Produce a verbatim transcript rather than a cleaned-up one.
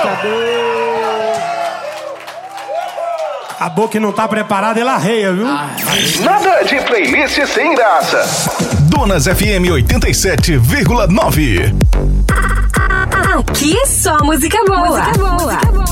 Acabou que não tá preparado, ele arreia, viu? Nada de playlist sem graça. Donas F M oitenta e sete vírgula nove. Aqui só música boa. Música boa.